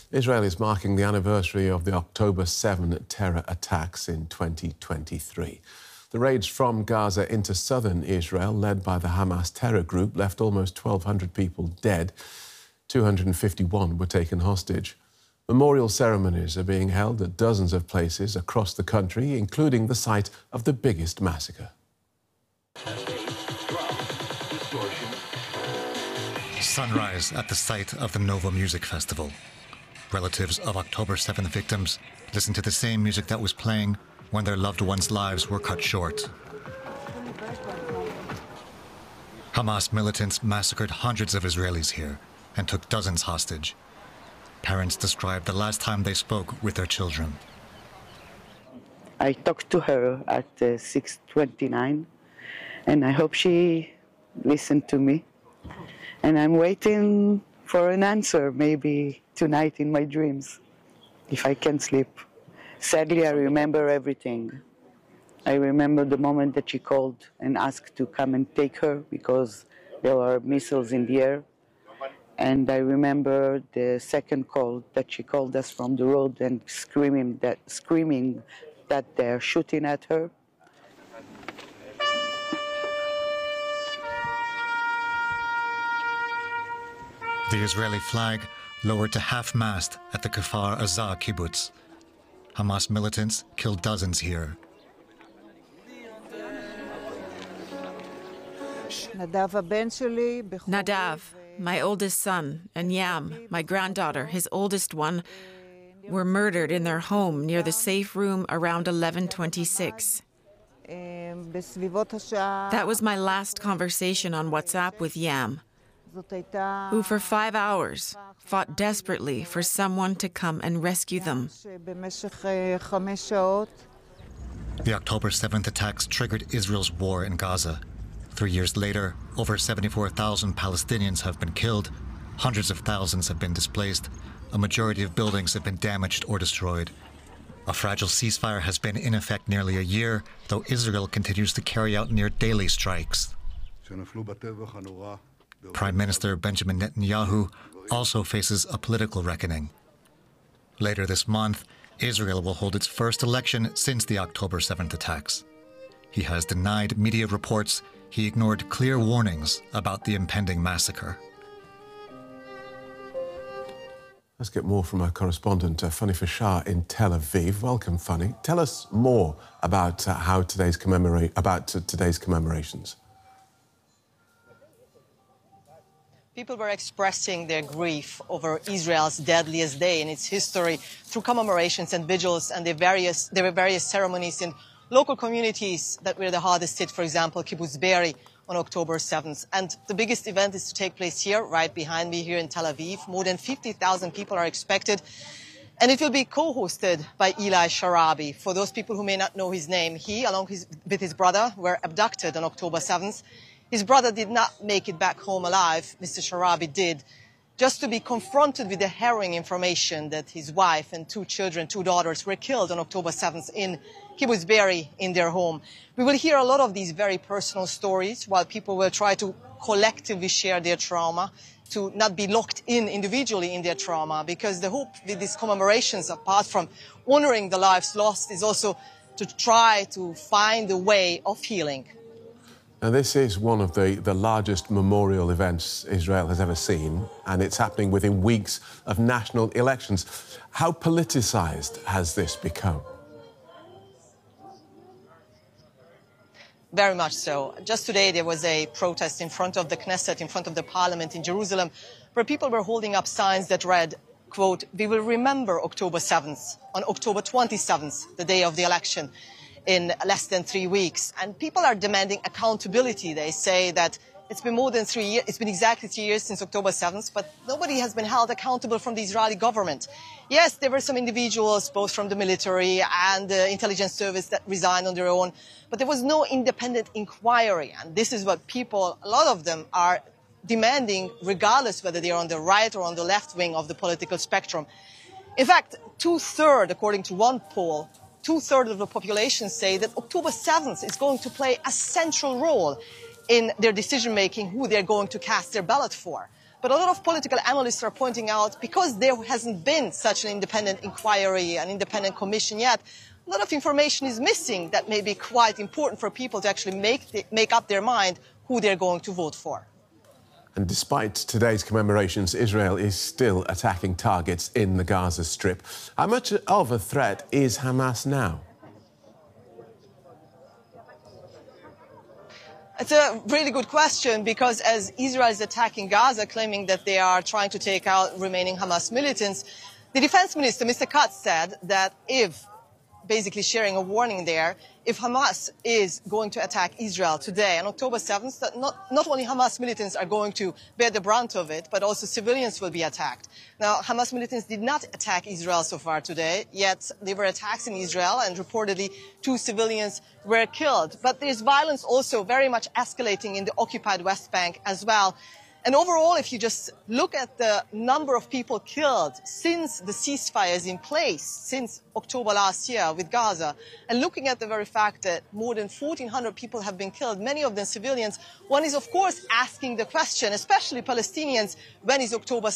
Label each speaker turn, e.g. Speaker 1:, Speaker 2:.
Speaker 1: Israel is marking the anniversary of the October 7 terror attacks in 2023. The raids from Gaza into southern Israel, led by the Hamas terror group, left almost 1,200 people dead. 251 were taken hostage. Memorial ceremonies are being held at dozens of places across the country, including the site of the biggest massacre.
Speaker 2: Sunrise at the site of the Nova Music Festival. Relatives of October 7 victims listen to the same music that was playing when their loved ones' lives were cut short. Hamas militants massacred hundreds of Israelis here and took dozens hostage. Parents described the last time they spoke with their children.
Speaker 3: I talked to her at 6:29, and I hope she listened to me. And I'm waiting for an answer, maybe tonight in my dreams, if I can sleep. Sadly, I remember everything. I remember the moment that she called and asked to come and take her because there were missiles in the air. And I remember the second call that she called us from the road and screaming that they're shooting at her.
Speaker 2: The Israeli flag lowered to half-mast at the Kfar Aza kibbutz. Hamas militants killed dozens here.
Speaker 4: Nadav, my oldest son, and Yam, my granddaughter, his oldest one, were murdered in their home near the safe room around 11:26. That was my last conversation on WhatsApp with Yam, who for 5 hours fought desperately for someone to come and rescue them.
Speaker 2: The October 7th attacks triggered Israel's war in Gaza. 3 years later, over 74,000 Palestinians have been killed, hundreds of thousands have been displaced, a majority of buildings have been damaged or destroyed. A fragile ceasefire has been in effect nearly a year, though Israel continues to carry out near daily strikes. Prime Minister Benjamin Netanyahu also faces a political reckoning. Later this month, Israel will hold its first election since the October 7th attacks. He has denied media reports. He ignored clear warnings about the impending massacre.
Speaker 1: Let's get more from our correspondent, Fanny Fashar in Tel Aviv. Welcome, Fanny. Tell us more about today's commemorations.
Speaker 5: People were expressing their grief over Israel's deadliest day in its history through commemorations and vigils, and there were various ceremonies in local communities that were the hardest hit, for example, Kibbutz Be'eri on October 7th. And the biggest event is to take place here, right behind me here in Tel Aviv. More than 50,000 people are expected. And it will be co-hosted by Eli Sharabi. For those people who may not know his name, he, along with his brother, were abducted on October 7th. His brother did not make it back home alive. Mr. Sharabi did, just to be confronted with the harrowing information that his wife and two daughters, were killed on October 7th in Kibbutz Be'eri in their home. We will hear a lot of these very personal stories while people will try to collectively share their trauma, to not be locked in individually in their trauma, because the hope with these commemorations, apart from honoring the lives lost, is also to try to find a way of healing.
Speaker 1: Now, this is one of the largest memorial events Israel has ever seen, and it's happening within weeks of national elections. How politicized has this become?
Speaker 5: Very much so. Just today, there was a protest in front of the Knesset, in front of the parliament in Jerusalem, where people were holding up signs that read, quote, "We will remember October 7th on October 27th, the day of the election, in less than 3 weeks." And people are demanding accountability. They say that it's been more than 3 years, it's been exactly 3 years since October 7th, but nobody has been held accountable from the Israeli government. Yes, there were some individuals, both from the military and the intelligence service, that resigned on their own, but there was no independent inquiry. And this is what people, a lot of them, are demanding, regardless whether they're on the right or on the left wing of the political spectrum. In fact, 2/3, according to one poll, 2/3 of the population say that October 7th is going to play a central role in their decision-making, who they're going to cast their ballot for. But a lot of political analysts are pointing out, because there hasn't been such an independent inquiry, an independent commission yet, a lot of information is missing that may be quite important for people to actually make up their mind who they're going to vote for.
Speaker 1: And despite today's commemorations, Israel is still attacking targets in the Gaza Strip. How much of a threat is Hamas now?
Speaker 5: It's a really good question, because as Israel is attacking Gaza, claiming that they are trying to take out remaining Hamas militants, the defense minister, Mr. Katz, said that basically sharing a warning there, if Hamas is going to attack Israel today on October 7th, that not only Hamas militants are going to bear the brunt of it, but also civilians will be attacked. Now, Hamas militants did not attack Israel so far today, yet there were attacks in Israel and reportedly 2 civilians were killed. But there's violence also very much escalating in the occupied West Bank as well. And overall, if you just look at the number of people killed since the ceasefire is in place, since October last year with Gaza, and looking at the very fact that more than 1,400 people have been killed, many of them civilians, one is, of course, asking the question, especially Palestinians, when is October